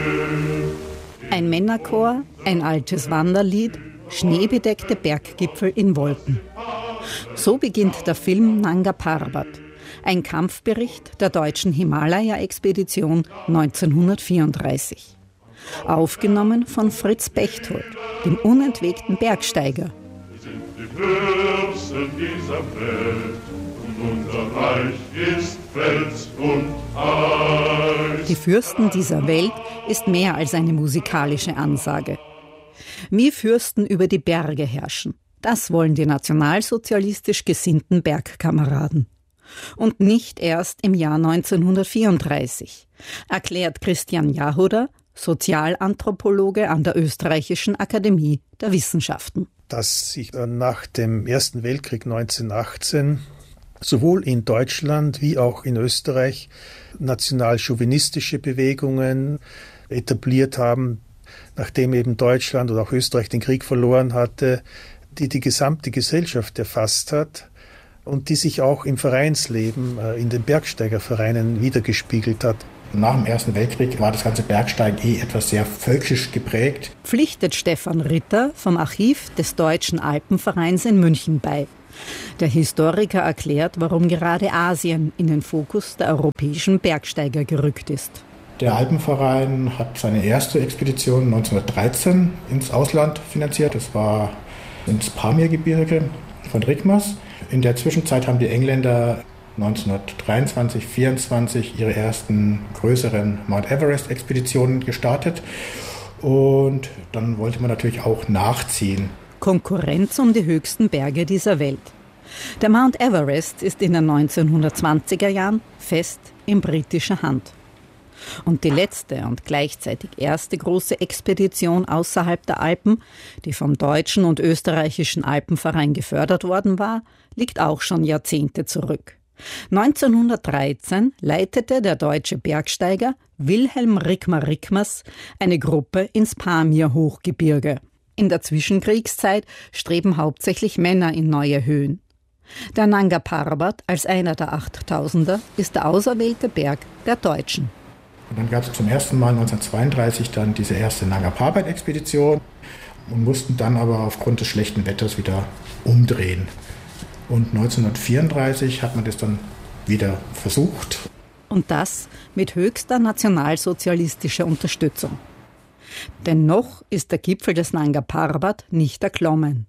Ein Männerchor, ein altes Wanderlied, schneebedeckte Berggipfel in Wolken. So beginnt der Film Nanga Parbat, ein Kampfbericht der deutschen Himalaya-Expedition 1934. Aufgenommen von Fritz Bechtold, dem unentwegten Bergsteiger. Wir sind die Fürsten dieser Welt und unser Reich ist Fels und Eis. Die Fürsten dieser Welt ist mehr als eine musikalische Ansage. Wir Fürsten über die Berge herrschen. Das wollen die nationalsozialistisch gesinnten Bergkameraden. Und nicht erst im Jahr 1934, erklärt Christian Jahoda, Sozialanthropologe an der Österreichischen Akademie der Wissenschaften. Dass sich nach dem Ersten Weltkrieg 1918 sowohl in Deutschland wie auch in Österreich nationalchauvinistische Bewegungen etabliert haben, nachdem eben Deutschland oder auch Österreich den Krieg verloren hatte, die gesamte Gesellschaft erfasst hat und die sich auch im Vereinsleben, in den Bergsteigervereinen wiedergespiegelt hat. Nach dem Ersten Weltkrieg war das ganze Bergsteigen etwas sehr völkisch geprägt. Pflichtet Stefan Ritter vom Archiv des Deutschen Alpenvereins in München bei. Der Historiker erklärt, warum gerade Asien in den Fokus der europäischen Bergsteiger gerückt ist. Der Alpenverein hat seine erste Expedition 1913 ins Ausland finanziert. Das war ins Pamirgebirge von Rickmers. In der Zwischenzeit haben die Engländer 1923, 1924 ihre ersten größeren Mount Everest-Expeditionen gestartet. Und dann wollte man natürlich auch nachziehen. Konkurrenz um die höchsten Berge dieser Welt. Der Mount Everest ist in den 1920er Jahren fest in britischer Hand. Und die letzte und gleichzeitig erste große Expedition außerhalb der Alpen, die vom Deutschen und Österreichischen Alpenverein gefördert worden war, liegt auch schon Jahrzehnte zurück. 1913 leitete der deutsche Bergsteiger Wilhelm Rickmers eine Gruppe ins Pamir-Hochgebirge. In der Zwischenkriegszeit streben hauptsächlich Männer in neue Höhen. Der Nanga Parbat als einer der 8000er ist der auserwählte Berg der Deutschen. Und dann gab es zum ersten Mal 1932 dann diese erste Nanga Parbat-Expedition und mussten dann aber aufgrund des schlechten Wetters wieder umdrehen. Und 1934 hat man das dann wieder versucht. Und das mit höchster nationalsozialistischer Unterstützung. Denn noch ist der Gipfel des Nanga Parbat nicht erklommen.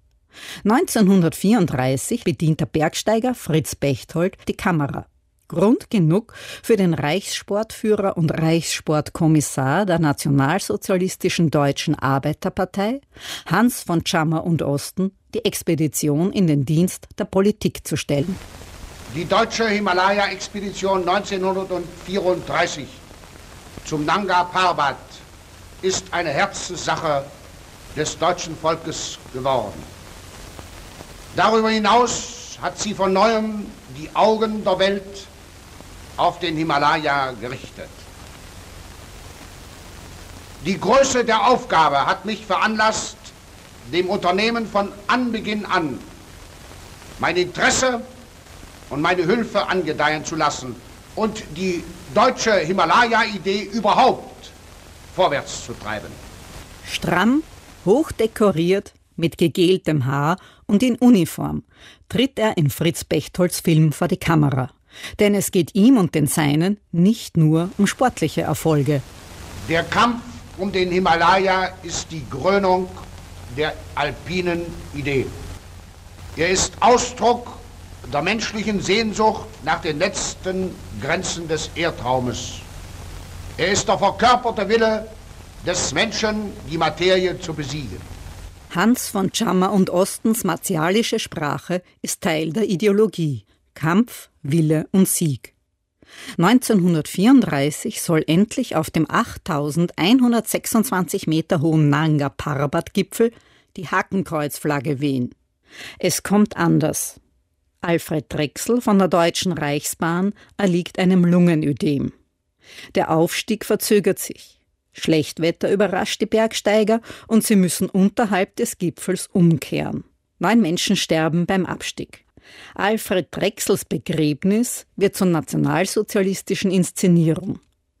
1934 bedient der Bergsteiger Fritz Bechtold die Kamera. Grund genug für den Reichssportführer und Reichssportkommissar der nationalsozialistischen Deutschen Arbeiterpartei, Hans von Tschammer und Osten, die Expedition in den Dienst der Politik zu stellen. Die deutsche Himalaya-Expedition 1934 zum Nanga Parbat ist eine Herzenssache des deutschen Volkes geworden. Darüber hinaus hat sie von neuem die Augen der Welt auf den Himalaya gerichtet. Die Größe der Aufgabe hat mich veranlasst, dem Unternehmen von Anbeginn an mein Interesse und meine Hilfe angedeihen zu lassen und die deutsche Himalaya-Idee überhaupt vorwärts zu treiben. Stramm, hochdekoriert, mit gegeltem Haar und in Uniform tritt er in Fritz Bechtolds Film vor die Kamera. Denn es geht ihm und den Seinen nicht nur um sportliche Erfolge. Der Kampf um den Himalaya ist die Krönung der alpinen Idee. Er ist Ausdruck der menschlichen Sehnsucht nach den letzten Grenzen des Erdraumes. Er ist der verkörperte Wille des Menschen, die Materie zu besiegen. Hans von Tschammer und Ostens martialische Sprache ist Teil der Ideologie. Kampf, Wille und Sieg. 1934 soll endlich auf dem 8126 Meter hohen Nanga Parbat-Gipfel die Hakenkreuzflagge wehen. Es kommt anders. Alfred Drechsel von der Deutschen Reichsbahn erliegt einem Lungenödem. Der Aufstieg verzögert sich. Schlechtwetter überrascht die Bergsteiger und sie müssen unterhalb des Gipfels umkehren. 9 Menschen sterben beim Abstieg. Alfred Drechsels Begräbnis wird zur nationalsozialistischen Inszenierung.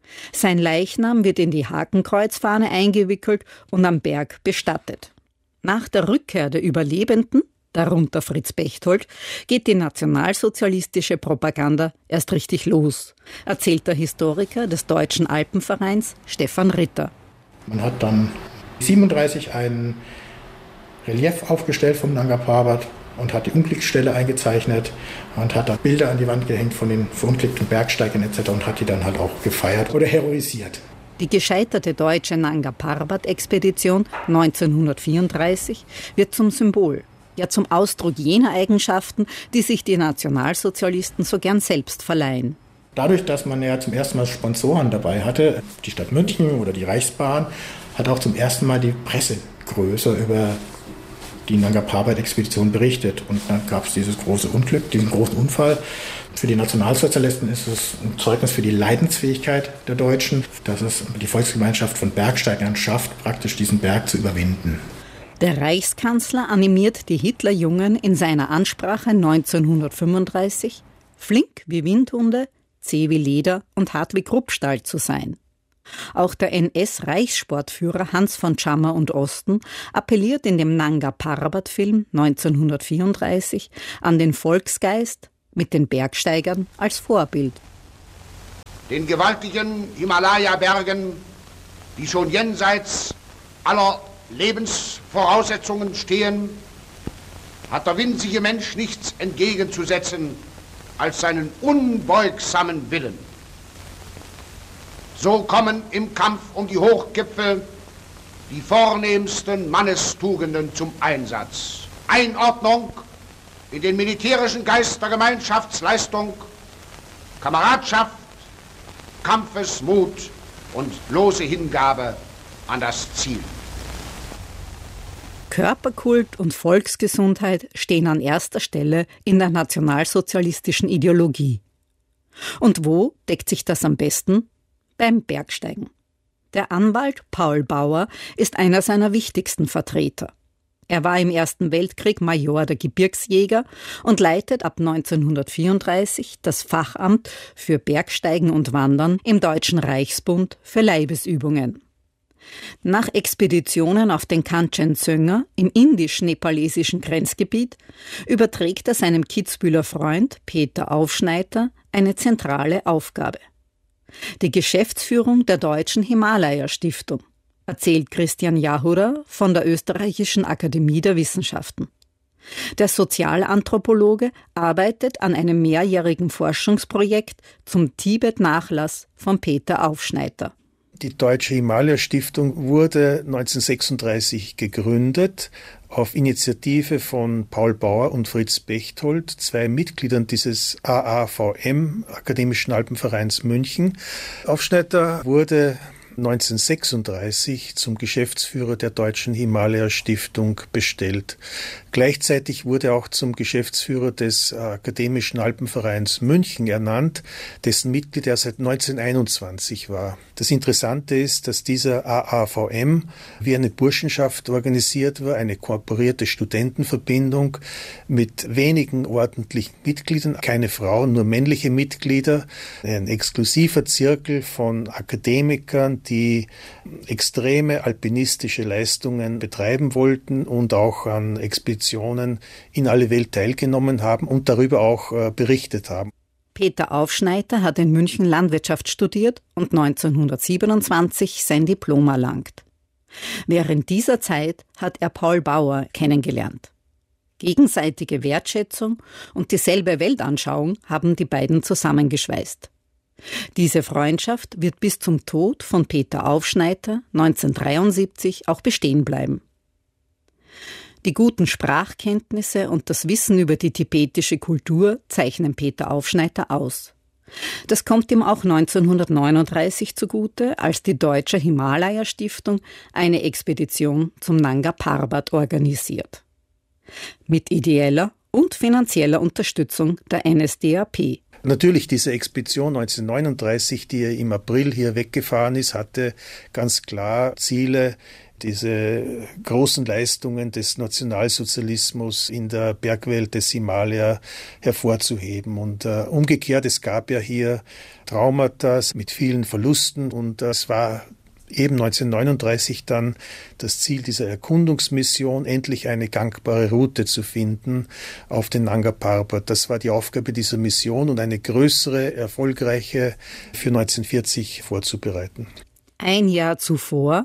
Sein Leichnam wird in die Hakenkreuzfahne eingewickelt und am Berg bestattet. Nach der Rückkehr der Überlebenden, darunter Fritz Bechtold, geht die nationalsozialistische Propaganda erst richtig los, erzählt der Historiker des Deutschen Alpenvereins Stefan Ritter. Man hat dann 1937 ein Relief aufgestellt vom Nanga Parbat und hat die Unglücksstelle eingezeichnet und hat da Bilder an die Wand gehängt von den verunglückten Bergsteigern etc. und hat die dann halt auch gefeiert oder heroisiert. Die gescheiterte deutsche Nanga Parbat-Expedition 1934 wird zum Symbol, ja zum Ausdruck jener Eigenschaften, die sich die Nationalsozialisten so gern selbst verleihen. Dadurch, dass man ja zum ersten Mal Sponsoren dabei hatte, die Stadt München oder die Reichsbahn, hat auch zum ersten Mal die Presse größer über die Nanga Parbat-Expedition berichtet. Und dann gab es dieses große Unglück, diesen großen Unfall. Für die Nationalsozialisten ist es ein Zeugnis für die Leidensfähigkeit der Deutschen, dass es die Volksgemeinschaft von Bergsteigern schafft, praktisch diesen Berg zu überwinden. Der Reichskanzler animiert die Hitlerjungen in seiner Ansprache 1935, flink wie Windhunde, zäh wie Leder und hart wie Kruppstahl zu sein. Auch der NS-Reichssportführer Hans von Tschammer und Osten appelliert in dem Nanga Parbat-Film 1934 an den Volksgeist mit den Bergsteigern als Vorbild. Den gewaltigen Himalaya-Bergen, die schon jenseits aller Lebensvoraussetzungen stehen, hat der winzige Mensch nichts entgegenzusetzen als seinen unbeugsamen Willen. So kommen im Kampf um die Hochgipfel die vornehmsten Mannestugenden zum Einsatz. Einordnung in den militärischen Geist der Gemeinschaftsleistung, Kameradschaft, Kampfesmut und lose Hingabe an das Ziel. Körperkult und Volksgesundheit stehen an erster Stelle in der nationalsozialistischen Ideologie. Und wo deckt sich das am besten? Beim Bergsteigen. Der Anwalt Paul Bauer ist einer seiner wichtigsten Vertreter. Er war im Ersten Weltkrieg Major der Gebirgsjäger und leitet ab 1934 das Fachamt für Bergsteigen und Wandern im Deutschen Reichsbund für Leibesübungen. Nach Expeditionen auf den Kanchenjunga im indisch-nepalesischen Grenzgebiet überträgt er seinem Kitzbüheler Freund Peter Aufschneider eine zentrale Aufgabe. Die Geschäftsführung der Deutschen Himalaya-Stiftung, erzählt Christian Jahurer von der Österreichischen Akademie der Wissenschaften. Der Sozialanthropologe arbeitet an einem mehrjährigen Forschungsprojekt zum Tibet-Nachlass von Peter Aufschneider. Die Deutsche Himalaya-Stiftung wurde 1936 gegründet auf Initiative von Paul Bauer und Fritz Bechtold, zwei Mitgliedern dieses AAVM, Akademischen Alpenvereins München. Aufschneider wurde 1936 zum Geschäftsführer der Deutschen Himalaya-Stiftung bestellt. Gleichzeitig wurde er auch zum Geschäftsführer des Akademischen Alpenvereins München ernannt, dessen Mitglied er seit 1921 war. Das Interessante ist, dass dieser AAVM wie eine Burschenschaft organisiert war, eine kooperierte Studentenverbindung mit wenigen ordentlichen Mitgliedern, keine Frauen, nur männliche Mitglieder, ein exklusiver Zirkel von Akademikern, die extreme alpinistische Leistungen betreiben wollten und auch an Expeditionen in alle Welt teilgenommen haben und darüber auch berichtet haben. Peter Aufschneider hat in München Landwirtschaft studiert und 1927 sein Diplom erlangt. Während dieser Zeit hat er Paul Bauer kennengelernt. Gegenseitige Wertschätzung und dieselbe Weltanschauung haben die beiden zusammengeschweißt. Diese Freundschaft wird bis zum Tod von Peter Aufschneider 1973 auch bestehen bleiben. Die guten Sprachkenntnisse und das Wissen über die tibetische Kultur zeichnen Peter Aufschneider aus. Das kommt ihm auch 1939 zugute, als die Deutsche Himalaya-Stiftung eine Expedition zum Nanga Parbat organisiert. Mit ideeller und finanzieller Unterstützung der NSDAP. Natürlich, diese Expedition 1939, die im April hier weggefahren ist, hatte ganz klar Ziele, diese großen Leistungen des Nationalsozialismus in der Bergwelt des Himalaya hervorzuheben. Und umgekehrt, es gab ja hier Traumata mit vielen Verlusten und das war eben 1939 dann das Ziel dieser Erkundungsmission, endlich eine gangbare Route zu finden auf den Nanga Parbat. Das war die Aufgabe dieser Mission und eine größere, erfolgreiche für 1940 vorzubereiten. Ein Jahr zuvor,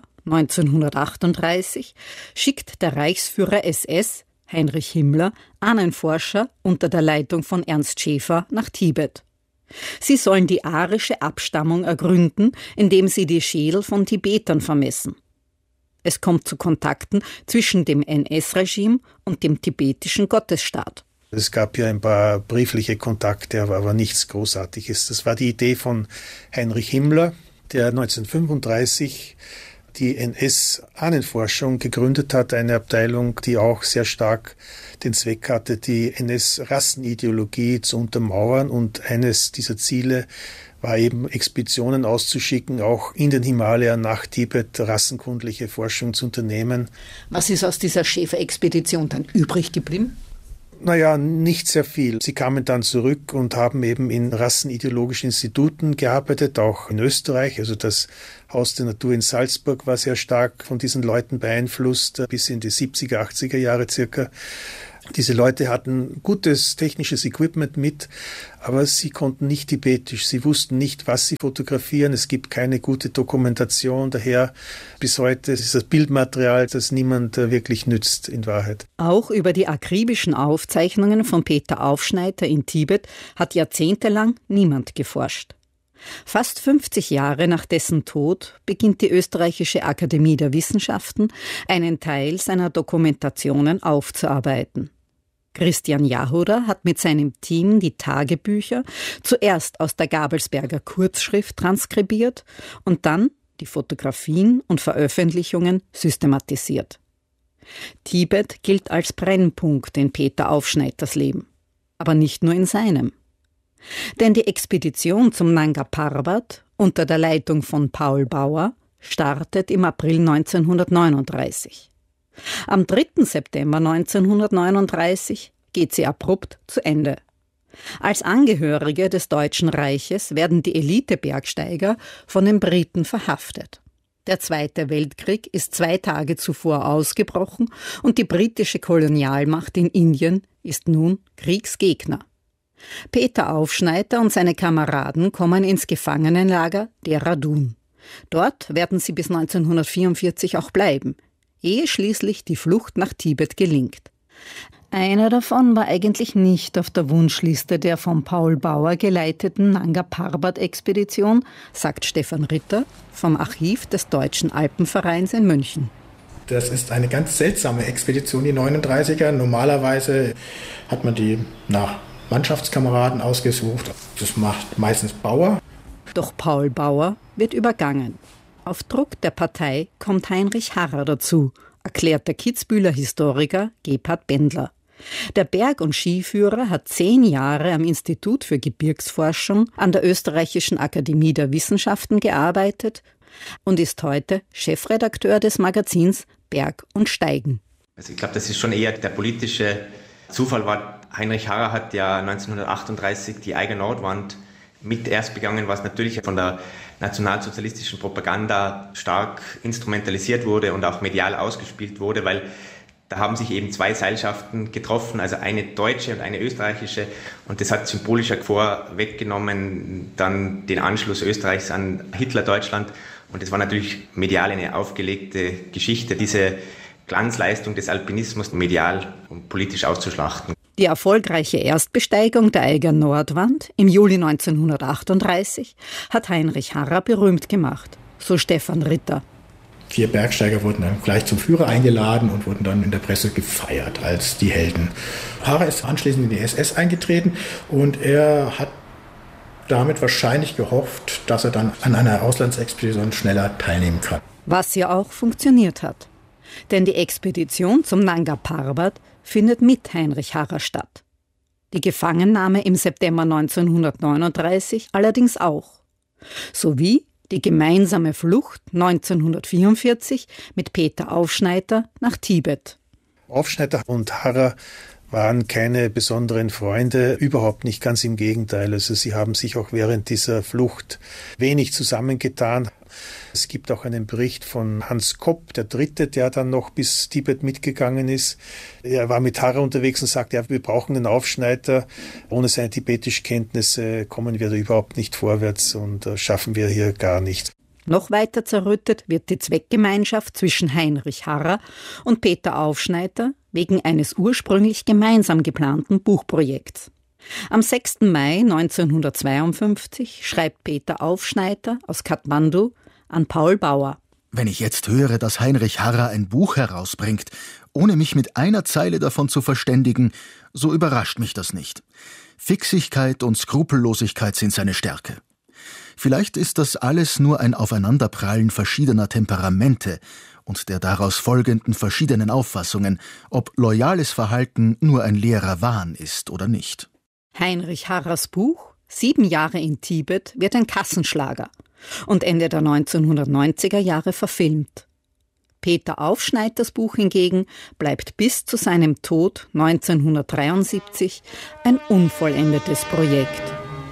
1938, schickt der Reichsführer SS, Heinrich Himmler, Ahnenforscher unter der Leitung von Ernst Schäfer nach Tibet. Sie sollen die arische Abstammung ergründen, indem sie die Schädel von Tibetern vermessen. Es kommt zu Kontakten zwischen dem NS-Regime und dem tibetischen Gottesstaat. Es gab ja ein paar briefliche Kontakte, aber nichts Großartiges. Das war die Idee von Heinrich Himmler, der 1935 die NS-Ahnenforschung gegründet hat, eine Abteilung, die auch sehr stark den Zweck hatte, die NS-Rassenideologie zu untermauern. Und eines dieser Ziele war eben, Expeditionen auszuschicken, auch in den Himalaya nach Tibet, rassenkundliche Forschung zu unternehmen. Was ist aus dieser Schäfer-Expedition dann übrig geblieben? Naja, nicht sehr viel. Sie kamen dann zurück und haben eben in rassenideologischen Instituten gearbeitet, auch in Österreich. Also das Haus der Natur in Salzburg war sehr stark von diesen Leuten beeinflusst, bis in die 70er, 80er Jahre circa. Diese Leute hatten gutes technisches Equipment mit, aber sie konnten nicht tibetisch. Sie wussten nicht, was sie fotografieren. Es gibt keine gute Dokumentation. Daher bis heute ist das Bildmaterial, das niemand wirklich nützt in Wahrheit. Auch über die akribischen Aufzeichnungen von Peter Aufschneider in Tibet hat jahrzehntelang niemand geforscht. Fast 50 Jahre nach dessen Tod beginnt die Österreichische Akademie der Wissenschaften, einen Teil seiner Dokumentationen aufzuarbeiten. Christian Jahoder hat mit seinem Team die Tagebücher zuerst aus der Gabelsberger Kurzschrift transkribiert und dann die Fotografien und Veröffentlichungen systematisiert. Tibet gilt als Brennpunkt in Peter Aufschneiders Leben, aber nicht nur in seinem. Denn die Expedition zum Nanga Parbat unter der Leitung von Paul Bauer startet im April 1939. Am 3. September 1939 geht sie abrupt zu Ende. Als Angehörige des Deutschen Reiches werden die Elite-Bergsteiger von den Briten verhaftet. Der Zweite Weltkrieg ist 2 Tage zuvor ausgebrochen und die britische Kolonialmacht in Indien ist nun Kriegsgegner. Peter Aufschneider und seine Kameraden kommen ins Gefangenenlager Dehradun. Dort werden sie bis 1944 auch bleiben, ehe schließlich die Flucht nach Tibet gelingt. Einer davon war eigentlich nicht auf der Wunschliste der von Paul Bauer geleiteten Nanga Parbat-Expedition, sagt Stefan Ritter vom Archiv des Deutschen Alpenvereins in München. Das ist eine ganz seltsame Expedition, die 39er. Normalerweise hat man die nach Mannschaftskameraden ausgesucht. Das macht meistens Bauer. Doch Paul Bauer wird übergangen. Auf Druck der Partei kommt Heinrich Harrer dazu, erklärt der Kitzbüheler Historiker Gebhard Bendler. Der Berg- und Skiführer hat 10 Jahre am Institut für Gebirgsforschung an der Österreichischen Akademie der Wissenschaften gearbeitet und ist heute Chefredakteur des Magazins Berg und Steigen. Also ich glaube, das ist schon eher der politische Zufall war. Heinrich Harrer hat ja 1938 die Eiger Nordwand mit erst begangen, was natürlich von der nationalsozialistischen Propaganda stark instrumentalisiert wurde und auch medial ausgespielt wurde, weil da haben sich eben 2 Seilschaften getroffen, also eine deutsche und eine österreichische, und das hat symbolisch vorweggenommen dann den Anschluss Österreichs an Hitler-Deutschland, und das war natürlich medial eine aufgelegte Geschichte, diese Glanzleistung des Alpinismus medial und politisch auszuschlachten. Die erfolgreiche Erstbesteigung der Eiger Nordwand im Juli 1938 hat Heinrich Harrer berühmt gemacht, so Stefan Ritter. 4 Bergsteiger wurden dann gleich zum Führer eingeladen und wurden dann in der Presse gefeiert als die Helden. Harrer ist anschließend in die SS eingetreten und er hat damit wahrscheinlich gehofft, dass er dann an einer Auslandsexpedition schneller teilnehmen kann. Was ja auch funktioniert hat. Denn die Expedition zum Nanga Parbat findet mit Heinrich Harrer statt. die Gefangennahme im September 1939 allerdings auch, sowie die gemeinsame Flucht 1944 mit Peter Aufschneider nach Tibet. Aufschneider und Harrer waren keine besonderen Freunde, überhaupt nicht, ganz im Gegenteil. Also sie haben sich auch während dieser Flucht wenig zusammengetan. Es gibt auch einen Bericht von Hans Kopp, der Dritte, der dann noch bis Tibet mitgegangen ist. Er war mit Harrer unterwegs und sagte, ja, wir brauchen einen Aufschneider. Ohne seine tibetische Kenntnisse kommen wir da überhaupt nicht vorwärts und schaffen wir hier gar nichts. Noch weiter zerrüttet wird die Zweckgemeinschaft zwischen Heinrich Harrer und Peter Aufschneider wegen eines ursprünglich gemeinsam geplanten Buchprojekts. Am 6. Mai 1952 schreibt Peter Aufschneider aus Kathmandu an Paul Bauer: Wenn ich jetzt höre, dass Heinrich Harrer ein Buch herausbringt, ohne mich mit einer Zeile davon zu verständigen, so überrascht mich das nicht. Fixigkeit und Skrupellosigkeit sind seine Stärke. Vielleicht ist das alles nur ein Aufeinanderprallen verschiedener Temperamente und der daraus folgenden verschiedenen Auffassungen, ob loyales Verhalten nur ein leerer Wahn ist oder nicht. Heinrich Harrers Buch 7 Jahre in Tibet wird ein Kassenschlager und Ende der 1990er Jahre verfilmt. Peter Aufschneiders Buch hingegen bleibt bis zu seinem Tod 1973 ein unvollendetes Projekt.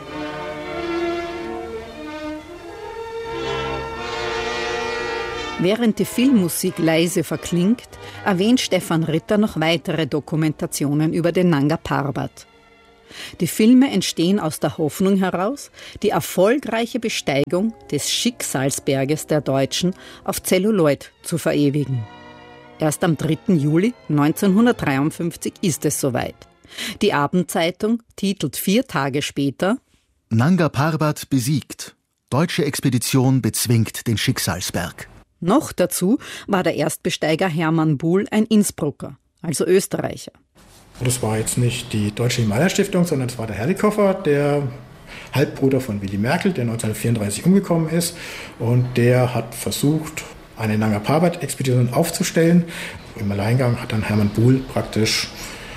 Während die Filmmusik leise verklingt, erwähnt Stefan Ritter noch weitere Dokumentationen über den Nanga Parbat. Die Filme entstehen aus der Hoffnung heraus, die erfolgreiche Besteigung des Schicksalsberges der Deutschen auf Zelluloid zu verewigen. Erst am 3. Juli 1953 ist es soweit. Die Abendzeitung titelt 4 Tage später: Nanga Parbat besiegt. Deutsche Expedition bezwingt den Schicksalsberg. Noch dazu war der Erstbesteiger Hermann Buhl ein Innsbrucker, also Österreicher. Das war jetzt nicht die Deutsche Himalaya-Stiftung, sondern es war der Herlikofer, der Halbbruder von Willy Merkel, der 1934 umgekommen ist. Und der hat versucht, eine Nanga Parbat-Expedition aufzustellen. Im Alleingang hat dann Hermann Buhl praktisch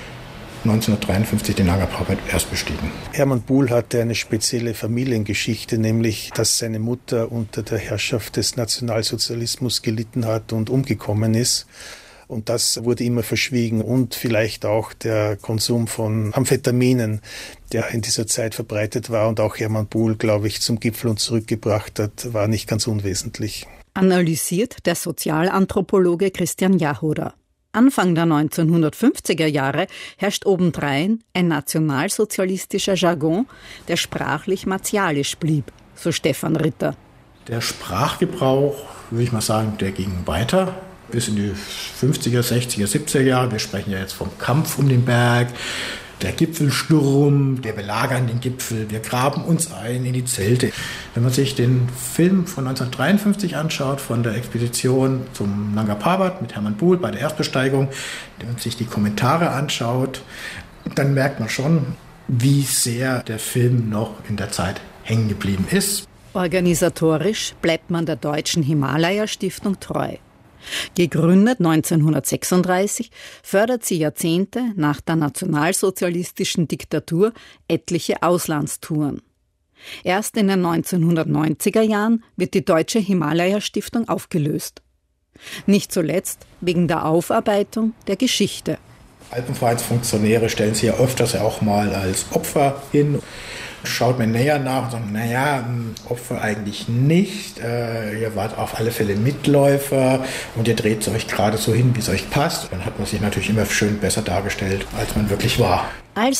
1953 den Nanga Parbat erst bestiegen. Hermann Buhl hatte eine spezielle Familiengeschichte, nämlich, dass seine Mutter unter der Herrschaft des Nationalsozialismus gelitten hat und umgekommen ist. Und das wurde immer verschwiegen und vielleicht auch der Konsum von Amphetaminen, der in dieser Zeit verbreitet war und auch Hermann Buhl, glaube ich, zum Gipfel und zurückgebracht hat, war nicht ganz unwesentlich. Analysiert der Sozialanthropologe Christian Jahoda. Anfang der 1950er Jahre herrscht obendrein ein nationalsozialistischer Jargon, der sprachlich martialisch blieb, so Stefan Ritter. Der Sprachgebrauch, würde ich mal sagen, der ging weiter bis in die 50er, 60er, 70er Jahre. Wir sprechen ja jetzt vom Kampf um den Berg, der Gipfelsturm, wir belagern den Gipfel, wir graben uns ein in die Zelte. Wenn man sich den Film von 1953 anschaut, von der Expedition zum Nanga Parbat mit Hermann Buhl bei der Erstbesteigung, wenn man sich die Kommentare anschaut, dann merkt man schon, wie sehr der Film noch in der Zeit hängen geblieben ist. Organisatorisch bleibt man der Deutschen Himalaya-Stiftung treu. Gegründet 1936, fördert sie Jahrzehnte nach der nationalsozialistischen Diktatur etliche Auslandstouren. Erst in den 1990er Jahren wird die Deutsche Himalaya-Stiftung aufgelöst. Nicht zuletzt wegen der Aufarbeitung der Geschichte. Alpenvereinsfunktionäre stellen sich ja öfters auch mal als Opfer hin. Schaut mir näher nach und sagt, naja, Opfer eigentlich nicht. Ihr wart auf alle Fälle Mitläufer und ihr dreht euch gerade so hin, wie es euch passt. Dann hat man sich natürlich immer schön besser dargestellt, als man wirklich war. Als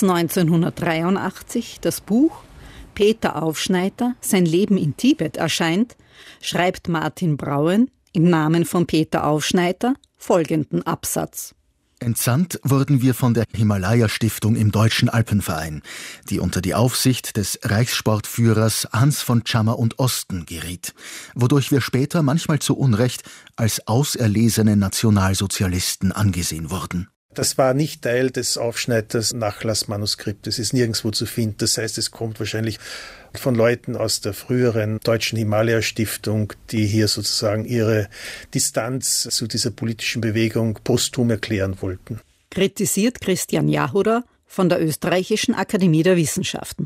1983 das Buch Peter Aufschneider, sein Leben in Tibet erscheint, schreibt Martin Brauen im Namen von Peter Aufschneider folgenden Absatz. Entsandt wurden wir von der Himalaya-Stiftung im Deutschen Alpenverein, die unter die Aufsicht des Reichssportführers Hans von Tschammer und Osten geriet, wodurch wir später manchmal zu Unrecht als auserlesene Nationalsozialisten angesehen wurden. Das war nicht Teil des Aufschneiders Nachlassmanuskriptes, ist nirgendwo zu finden. Das heißt, es kommt wahrscheinlich von Leuten aus der früheren Deutschen Himalaya-Stiftung, die hier sozusagen ihre Distanz zu dieser politischen Bewegung posthum erklären wollten. Kritisiert Christian Jahoda von der Österreichischen Akademie der Wissenschaften.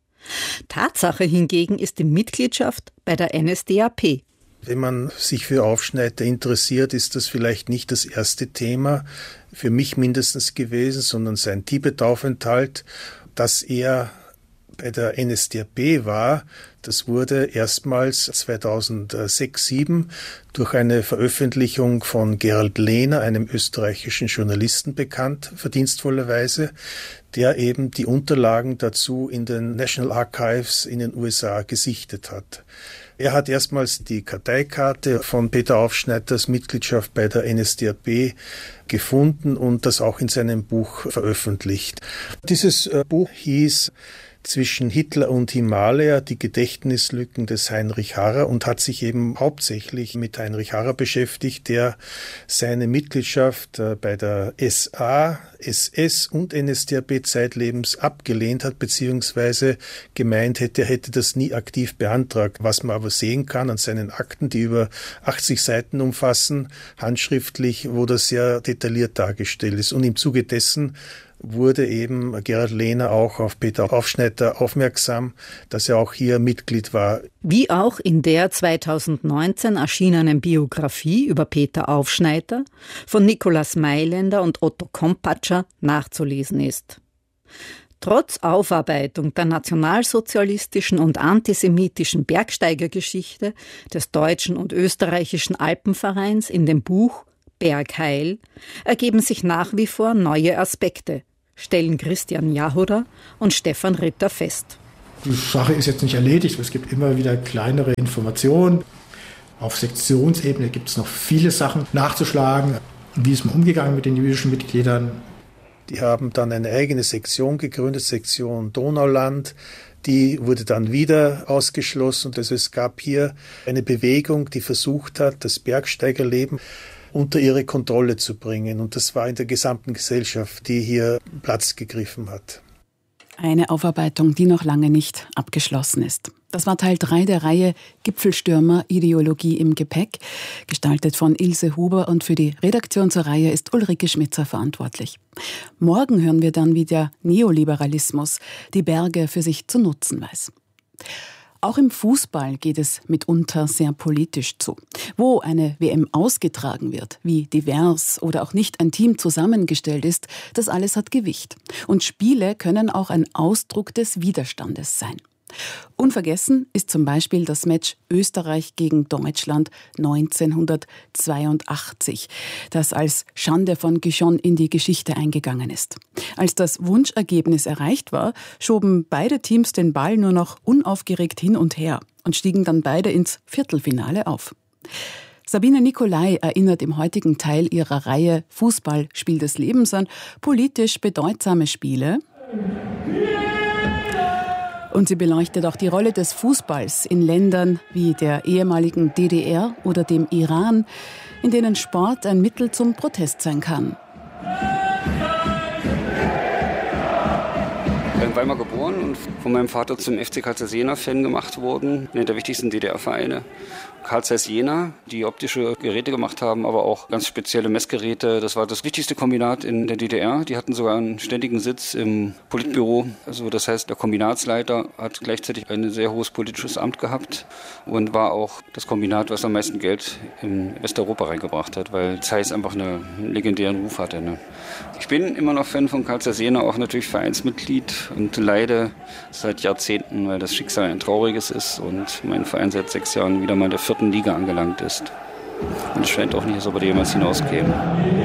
Tatsache hingegen ist die Mitgliedschaft bei der NSDAP. Wenn man sich für Aufschneider interessiert, ist das vielleicht nicht das erste Thema, für mich mindestens gewesen, sondern sein Tibet-Aufenthalt. Dass er bei der NSDAP war, das wurde erstmals 2006/07 durch eine Veröffentlichung von Gerald Lehner, einem österreichischen Journalisten, bekannt, verdienstvollerweise, der eben die Unterlagen dazu in den National Archives in den USA gesichtet hat. Er hat erstmals die Karteikarte von Peter Aufschneiders Mitgliedschaft bei der NSDAP gefunden und das auch in seinem Buch veröffentlicht. Dieses Buch hieß Zwischen Hitler und Himalaya, die Gedächtnislücken des Heinrich Harrer, und hat sich eben hauptsächlich mit Heinrich Harrer beschäftigt, der seine Mitgliedschaft bei der SA, SS und NSDAP zeitlebens abgelehnt hat, beziehungsweise gemeint hätte, er hätte das nie aktiv beantragt. Was man aber sehen kann an seinen Akten, die über 80 Seiten umfassen, handschriftlich, wo das sehr detailliert dargestellt ist. Und im Zuge dessen wurde eben Gerald Lehner auch auf Peter Aufschneider aufmerksam, dass er auch hier Mitglied war. Wie auch in der 2019 erschienenen Biografie über Peter Aufschneider von Nikolaus Mailänder und Otto Kompatscher nachzulesen ist. Trotz Aufarbeitung der nationalsozialistischen und antisemitischen Bergsteigergeschichte des deutschen und österreichischen Alpenvereins in dem Buch Bergheil ergeben sich nach wie vor neue Aspekte, stellen Christian Jahoder und Stefan Ritter fest. Die Sache ist jetzt nicht erledigt, es gibt immer wieder kleinere Informationen. Auf Sektionsebene gibt es noch viele Sachen nachzuschlagen. Wie ist man umgegangen mit den jüdischen Mitgliedern? Die haben dann eine eigene Sektion gegründet, Sektion Donauland. Die wurde dann wieder ausgeschlossen. Also es gab hier eine Bewegung, die versucht hat, das Bergsteigerleben unter ihre Kontrolle zu bringen. Und das war in der gesamten Gesellschaft, die hier Platz gegriffen hat. Eine Aufarbeitung, die noch lange nicht abgeschlossen ist. Das war Teil 3 der Reihe Gipfelstürmer, Ideologie im Gepäck, gestaltet von Ilse Huber, und für die Redaktion zur Reihe ist Ulrike Schmitzer verantwortlich. Morgen hören wir dann, wie der Neoliberalismus die Berge für sich zu nutzen weiß. Auch im Fußball geht es mitunter sehr politisch zu. Wo eine WM ausgetragen wird, wie divers oder auch nicht ein Team zusammengestellt ist, das alles hat Gewicht. Und Spiele können auch ein Ausdruck des Widerstandes sein. Unvergessen ist zum Beispiel das Match Österreich gegen Deutschland 1982, das als Schande von Gijon in die Geschichte eingegangen ist. Als das Wunschergebnis erreicht war, schoben beide Teams den Ball nur noch unaufgeregt hin und her und stiegen dann beide ins Viertelfinale auf. Sabine Nicolai erinnert im heutigen Teil ihrer Reihe Fußball, Spiel des Lebens an politisch bedeutsame Spiele. Und sie beleuchtet auch die Rolle des Fußballs in Ländern wie der ehemaligen DDR oder dem Iran, in denen Sport ein Mittel zum Protest sein kann. Ich bin in Weimar geboren und von meinem Vater zum FC Carl Zeiss Jena-Fan gemacht worden, einer der wichtigsten DDR-Vereine. Carl Zeiss Jena, die optische Geräte gemacht haben, aber auch ganz spezielle Messgeräte. Das war das wichtigste Kombinat in der DDR. Die hatten sogar einen ständigen Sitz im Politbüro. Also das heißt, der Kombinatsleiter hat gleichzeitig ein sehr hohes politisches Amt gehabt und war auch das Kombinat, was am meisten Geld in Westeuropa reingebracht hat, weil Zeiss einfach einen legendären Ruf hatte. Ne? Ich bin immer noch Fan von Carl Zeiss Jena, auch natürlich Vereinsmitglied und leide seit Jahrzehnten, weil das Schicksal ein trauriges ist und mein Verein seit 6 Jahren wieder mal in der 4. Liga angelangt ist. Und es scheint auch nicht, als ob er jemals hinauskäme.